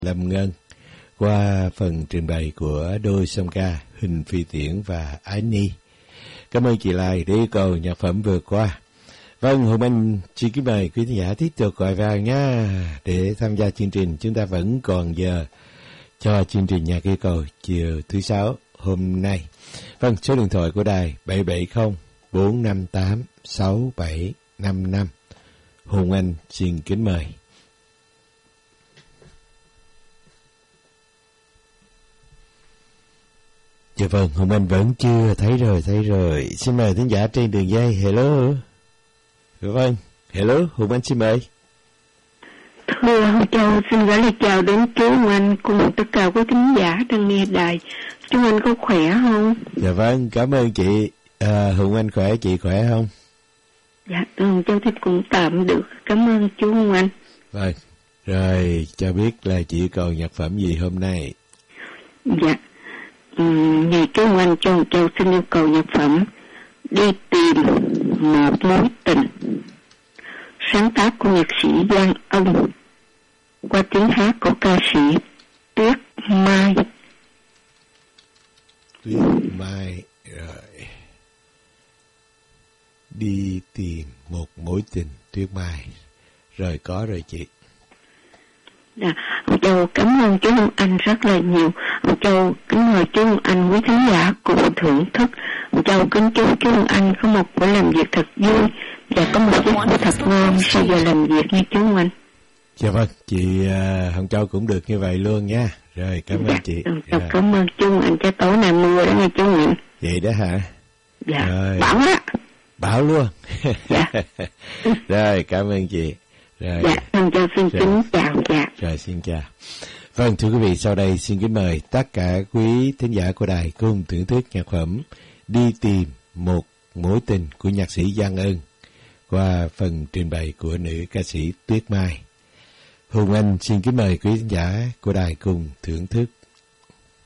Lâm Ngân qua phần trình bày của đôi song ca Huỳnh Phi Tiễn và Ái Ni. Cảm ơn chị Lai để yêu cầu nhạc phẩm vừa qua. Vâng, Hùng Anh xin kính mời quý khán giả tiếp tục gọi vào nha. Để tham gia chương trình, chúng ta vẫn còn giờ cho chương trình nhạc yêu cầu chiều thứ Sáu hôm nay. Vâng, số điện thoại của đài 770-458-6755. Hùng Anh xin kính mời. Dạ vâng, Hùng Anh vẫn chưa thấy rồi. Xin mời thính giả trên đường dây. Hello. Vâng, hello, Hùng Anh xin mời. Thưa Hồng Châu, xin gửi lời chào đến chú Hùng Anh cùng tất cả quý thính giả đang nghe đài. Chú Anh có khỏe không? Dạ vâng, cảm ơn chị. Hùng Anh khỏe, chị khỏe không? Dạ, Hồng Châu thì cũng tạm được. Cảm ơn chú Hùng Anh. Vâng, rồi cho biết là chị cầu nhạc phẩm gì hôm nay? Dạ, ngày chú Hùng Anh cho Hồng Châu xin yêu cầu nhạc phẩm Đi tìm một mối tình, sáng tác của nhạc sĩ Giang Ân qua tiếng hát của ca sĩ Tuyết Mai. Tuyết Mai, rồi. Đi tìm một mối tình, Tuyết Mai. Rồi có rồi chị. Dạ, Hồng Châu cảm ơn chú Hùng Anh rất là nhiều. Hồng Châu kính mời chú Hùng Anh quý khán giả cùng thưởng thức. Hồng Châu kính chúc chú Hùng Anh có một buổi làm việc thật vui và có một giấc ngủ thật ngon sau giờ làm việc nha chú Hùng Anh. Dạ vâng, chị Hồng Châu cũng được như vậy luôn nha. Rồi cảm ơn chị. Dạ. Cảm ơn chú Hùng Anh, cho tối nay mưa đó nha chú Hùng Anh. Vậy đó hả? Dạ, rồi. bão đó. Bão luôn. Dạ. Rồi cảm ơn chị. Rồi. Dạ, Hồng Châu xin kính chào. Dạ. Rồi xin chào. Vâng, thưa quý vị, sau đây xin kính mời tất cả quý thính giả của đài cùng thưởng thức nhạc phẩm Đi tìm một mối tình của nhạc sĩ Giang Ân qua phần trình bày của nữ ca sĩ Tuyết Mai. Hùng Anh xin kính mời quý thính giả của đài cùng thưởng thức.